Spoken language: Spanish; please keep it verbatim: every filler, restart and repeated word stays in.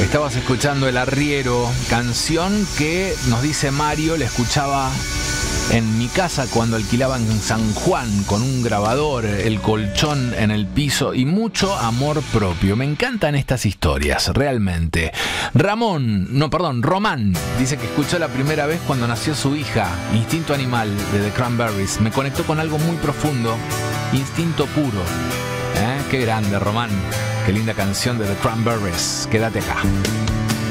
Estabas escuchando El Arriero, canción que nos dice Mario, la escuchaba en mi casa cuando alquilaba en San Juan con un grabador, el colchón en el piso y mucho amor propio. Me encantan estas historias, realmente. Ramón, no, perdón, Román, dice que escuchó la primera vez cuando nació su hija, Instinto Animal, de The Cranberries. Me conectó con algo muy profundo, instinto puro. ¿Eh? Qué grande, Román. Qué linda canción de The Cranberries. Quédate acá.